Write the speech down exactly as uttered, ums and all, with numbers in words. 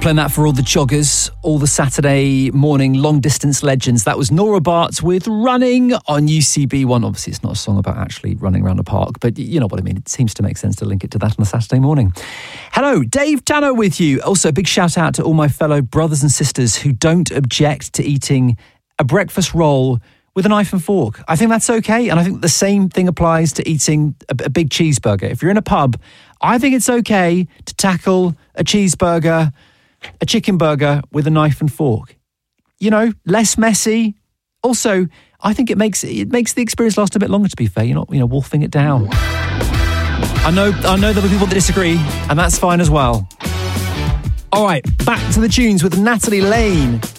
playing that for all the joggers, all the Saturday morning long-distance legends. That was Nora Bartz with Running on U C B one. Obviously, it's not a song about actually running around a park, but you know what I mean. It seems to make sense to link it to that on a Saturday morning. Hello, Dave Tanner with you. Also, a big shout out to all my fellow brothers and sisters who don't object to eating a breakfast roll with a knife and fork. I think that's okay, and I think the same thing applies to eating a, a big cheeseburger. If you're in a pub, I think it's okay to tackle a cheeseburger, a chicken burger with a knife and fork. You know, less messy. Also, I think it makes it makes the experience last a bit longer, to be fair. You're not, you know, wolfing it down. I know I know there'll be people that disagree, and that's fine as well. All right, back to the tunes with Natalie Lane.